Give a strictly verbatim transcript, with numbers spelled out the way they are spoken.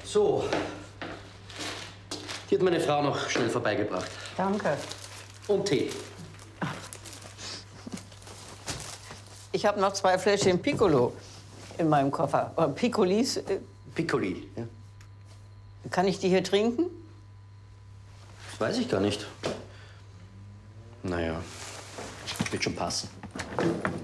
So. Die hat meine Frau noch schnell vorbeigebracht. Danke. Und Tee. Ich habe noch zwei Fläschchen Piccolo in meinem Koffer. Oder Piccolis. äh, Piccoli, ja. Kann ich die hier trinken? Das weiß ich gar nicht. Naja, wird schon passen.